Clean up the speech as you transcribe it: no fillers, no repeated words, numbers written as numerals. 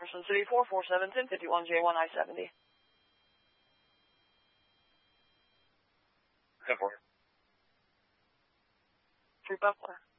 Jefferson City, 447-1051 J1 I-70. 10-4. 3 Buffalo.